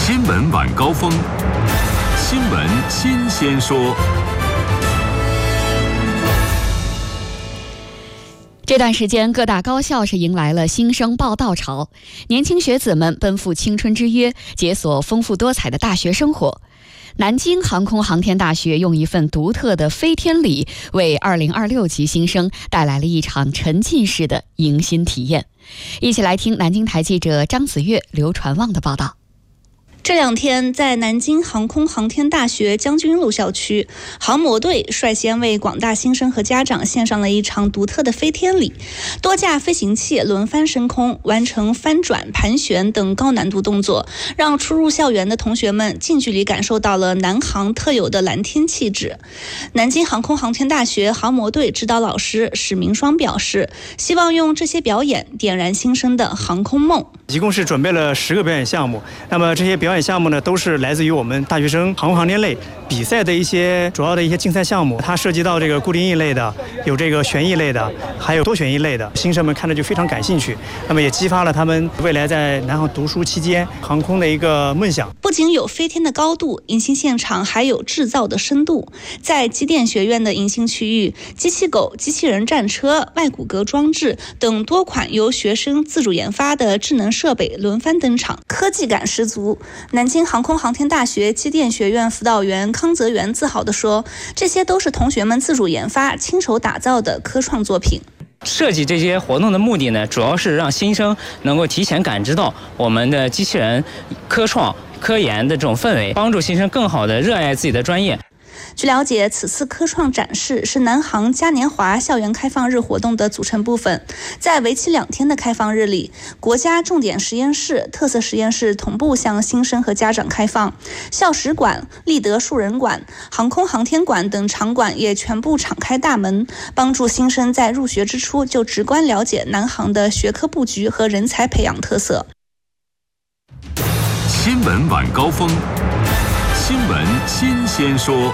新闻晚高峰，新闻新鲜说。这段时间，各大高校是迎来了新生报到潮，年轻学子们奔赴青春之约，解锁丰富多彩的大学生活。南京航空航天大学用一份独特的飞天礼，为2026级新生带来了一场沉浸式的迎新体验。一起来听南京台记者张子月、刘传旺的报道。 这两天，在南京航空航天大学将军路校区，航模队率先为广大新生和家长献上了一场独特的飞天礼。多架飞行器轮番升空，完成翻转、盘旋等高难度动作，让初入校园的同学们近距离感受到了南航特有的蓝天气质。南京航空航天大学航模队指导老师史明双表示，希望用这些表演点燃新生的航空梦。 一共是准备了10个表演项目，那么这些表演项目呢，都是来自于我们大学生航空航天类比赛的一些主要的一些竞赛项目。它涉及到这个固定翼类的，有这个旋翼类的，还有多旋翼类的。新生们看着就非常感兴趣，那么也激发了他们未来在南航读书期间航空的一个梦想。 不仅有飞天的高度，迎新现场还有制造的深度。在机电学院的迎新区域，机器狗、机器人战车、外骨骼装置等多款由学生自主研发的智能设备轮番登场，科技感十足。南京航空航天大学机电学院辅导员康泽元自豪地说，这些都是同学们自主研发、亲手打造的科创作品。 设计这些活动的目的呢，主要是让新生能够提前感知到我们的机器人科创科研的这种氛围，帮助新生更好地热爱自己的专业。 据了解，此次科创展示是南航嘉年华校园开放日活动的组成部分。在为期2天的开放日里，国家重点实验室、特色实验室同步向新生和家长开放，校史馆、立德树人馆、航空航天馆等场馆也全部敞开大门，帮助新生在入学之初就直观了解南航的学科布局和人才培养特色。 新闻晚高峰，新闻新鲜说。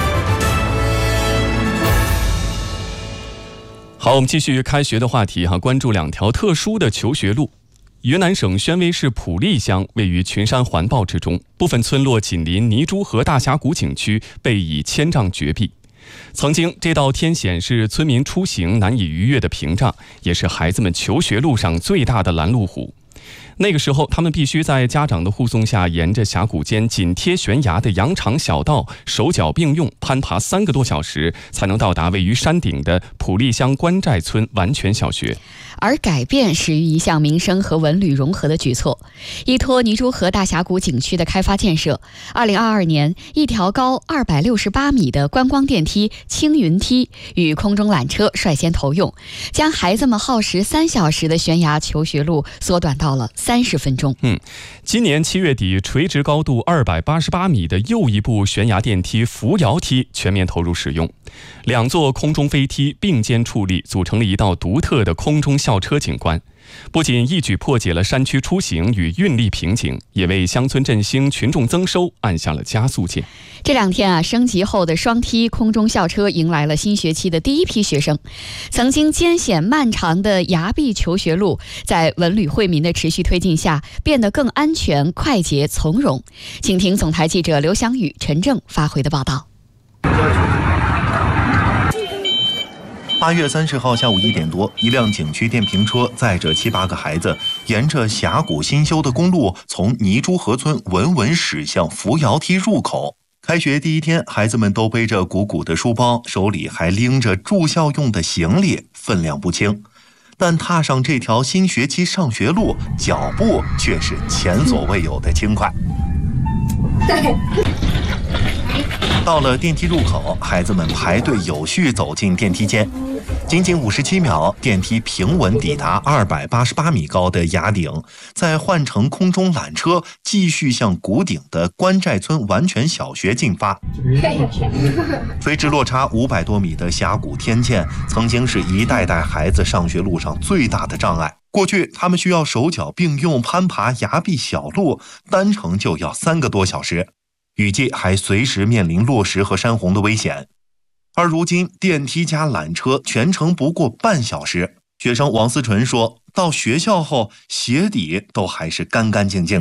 好，我们继续开学的话题关注2条特殊的求学路。云南省宣威市普利乡位于群山环抱之中，部分村落紧邻泥珠河大峡谷景区，被以千丈绝壁。曾经，这道天险是村民出行难以逾越的屏障，也是孩子们求学路上最大的拦路虎。那个时候，他们必须在家长的护送下，沿着峡谷间紧贴悬崖的羊肠小道，手脚并用攀爬3个多小时，才能到达位于山顶的普利乡关寨村完全小学。 而改变始于一项民生和文旅融合的举措。依托泥珠河大峡谷景区的开发建设，2022年，一条高268米的观光电梯青云梯与空中缆车率先投用，将孩子们耗时3小时的悬崖求学路缩短到了30分钟。 今年7月底，垂直高度288米的又一部悬崖电梯扶摇梯全面投入使用，2座空中飞梯并肩矗立，组成了一道独特的空中校车景观。不仅一举破解了山区出行与运力瓶颈，也为乡村振兴、群众增收按下了加速键。 这2天升级后的双梯空中校车迎来了新学期的第一批学生。曾经艰险漫长的崖壁求学路，在文旅惠民的持续推进下，变得更安全、快捷、从容。请听总台记者刘翔宇、陈正发回的报道。 8月30号下午1点多，一辆景区电瓶车载着7、8个孩子，沿着峡谷新修的公路，从泥珠河村稳稳驶向扶摇梯入口。开学第1天，孩子们都背着鼓鼓的书包，手里还拎着住校用的行李，分量不轻。但踏上这条新学期上学路，脚步却是前所未有的轻快。到了电梯入口，孩子们排队有序走进电梯间。仅仅57秒，电梯平稳抵达288米高的崖顶，再换乘空中缆车，继续向谷顶的关寨村完全小学进发。垂直落差500多米的峡谷天堑，曾经是一代代孩子上学路上最大的障碍。过去，他们需要手脚并用攀爬崖壁小路，单程就要3个多小时，雨季还随时面临落石和山洪的危险。而如今，电梯加缆车全程不过半小时。学生王思纯说，到学校后鞋底都还是干干净净的。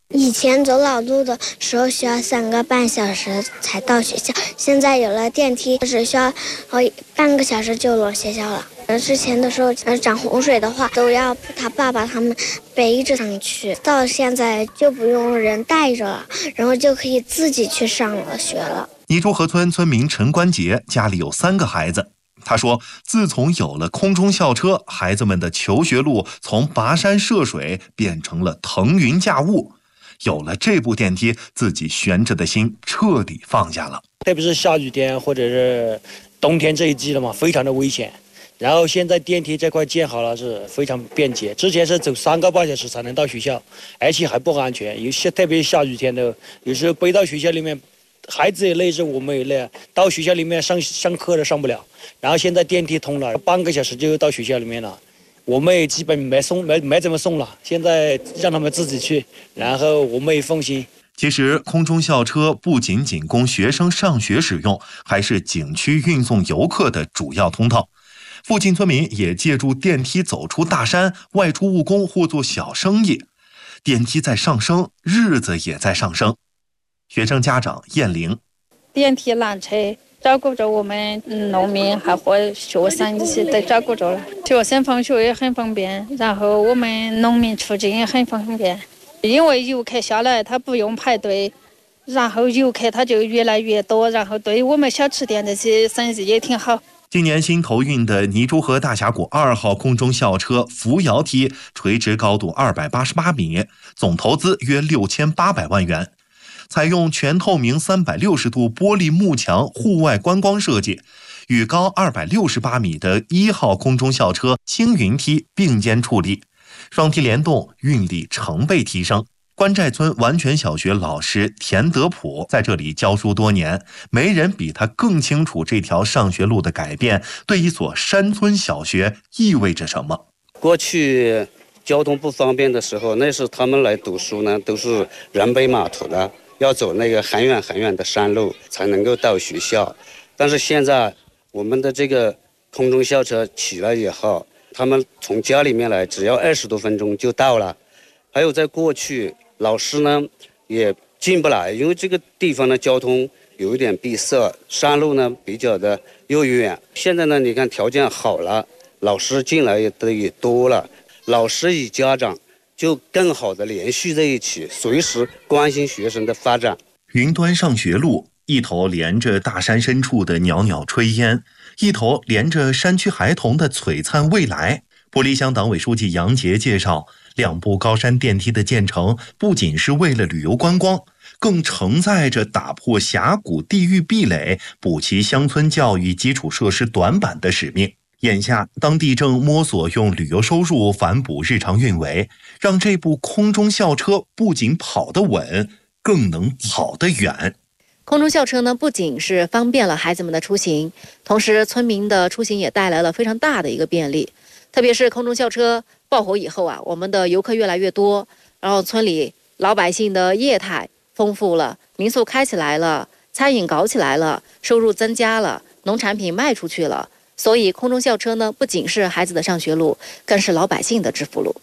以前走老路的时候需要3个半小时才到学校，现在有了电梯，只需要半个小时就到学校了。之前的时候长洪水的话，都要他爸爸他们背着上去，到现在就不用人带着了，然后就可以自己去上学了。 泥珠河村村民陈关杰家里有3个孩子，他说，自从有了空中校车，孩子们的求学路从跋山涉水变成了腾云驾雾。有了这部电梯，自己悬着的心彻底放下了。 特别是下雨天或者是冬天这一季了嘛，非常的危险。然后现在电梯这块建好了，是非常便捷。之前是走3个半小时才能到学校，而且还不安全。特别下雨天的，有时候背到学校里面，孩子也累着，我们也累，到学校里面上课都上不了。然后现在电梯通了，半个小时就到学校里面了。我们也基本没怎么送了，现在让他们自己去，然后我们也放心。 其实空中校车不仅仅供学生上学使用，还是景区运送游客的主要通道。附近村民也借助电梯走出大山，外出务工或做小生意。电梯在上升，日子也在上升。学生家长燕玲， 电梯缆车照顾着我们农民还和学生一起都照顾着了，学生放学也很方便，然后我们农民出境也很方便，因为游客下来他不用排队，然后游客他就越来越多，然后对我们小吃店这些生意也挺好。 今年新投运的泥珠河大峡谷2号空中校车扶摇梯垂直高度288米，总投资约6800万元。采用全透明360度玻璃幕墙户外观光设计，与高268米的1号空中校车青云梯并肩矗立，双梯联动，运力成倍提升。关寨村完全小学老师田德普在这里教书多年，没人比他更清楚这条上学路的改变对一所山村小学意味着什么。 过去交通不方便的时候，那时他们来读书呢，都是人背马驮的，要走那个很远很远的山路才能够到学校。但是现在我们的这个空中校车起来以后，他们从家里面来只要20多分钟就到了。还有在过去老师呢也进不来，因为这个地方的交通有一点闭塞，山路呢比较的又远。现在呢你看条件好了，老师进来也多了，老师与家长就更好的联系在一起，随时关心学生的发展。 云端上学路一头连着大山深处的袅袅炊烟，一头连着山区孩童的璀璨未来。玻璃乡党委书记杨杰介绍，2部高山电梯的建成不仅是为了旅游观光，更承载着打破峡谷地域壁垒、补齐乡村教育基础设施短板的使命。眼下当地正摸索用旅游收入反哺日常运维，让这部空中校车不仅跑得稳，更能跑得远。 空中校车呢，不仅是方便了孩子们的出行，同时村民的出行也带来了非常大的一个便利。特别是空中校车爆火以后啊，我们的游客越来越多，然后村里老百姓的业态丰富了，民宿开起来了，餐饮搞起来了，收入增加了，农产品卖出去了。所以空中校车呢，不仅是孩子的上学路，更是老百姓的致富路。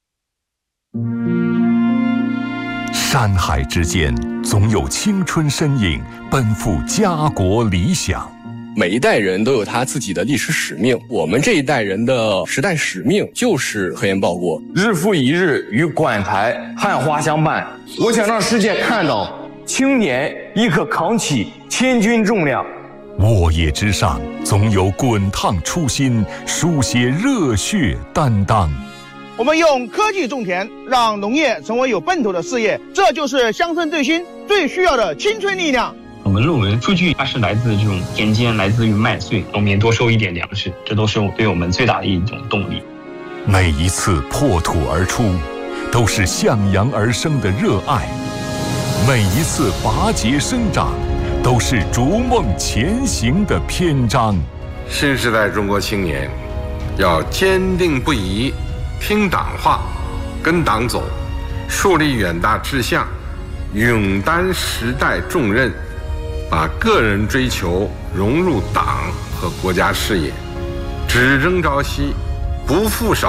山海之间，总有青春身影奔赴家国理想。 每一代人都有他自己的历史使命，我们这一代人的时代使命就是科研报国， 日复一日与馆台汉花相伴。我想让世界看到，青年亦可扛起千钧重量。 沃野之上，总有滚烫初心，书写热血担当。 我们用科技种田，让农业成为有奔头的事业，这就是乡村振兴最需要的青春力量。 我们论文数据它是来自这种田间，来自于麦穗，农民多收一点粮食，这都是对我们最大的一种动力。 每一次破土而出，都是向阳而生的热爱；每一次拔节生长，都是逐梦前行的篇章。 新时代中国青年要坚定不移听党话，跟党走，树立远大志向，勇担时代重任，把个人追求融入党和国家事业，只争朝夕，不负韶